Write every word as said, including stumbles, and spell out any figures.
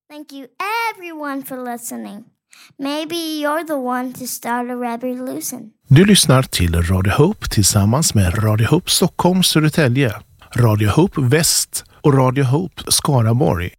Thank you everyone for listening. Maybe you're the one to start a revolution. Du lyssnar till Radio Hope tillsammans med Radio Hope Stockholm Södertälje, Radio Hope Väst och Radio Hope Skaraborg.